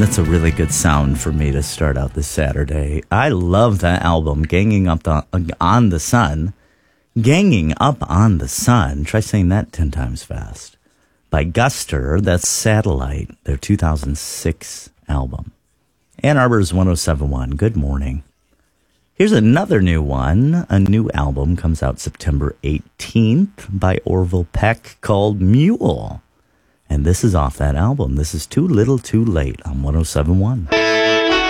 That's a really good sound for me to start out this Saturday. I love that album, Ganging Up on the Sun. Ganging Up on the Sun. Try saying that 10 times fast. By Guster, that's Satellite, their 2006 album. Ann Arbor's 107.1. Good morning. Here's another new one. A new album comes out September 18th by Orville Peck called Mule. And this is off that album. This is Too Little Too Late on 107.1.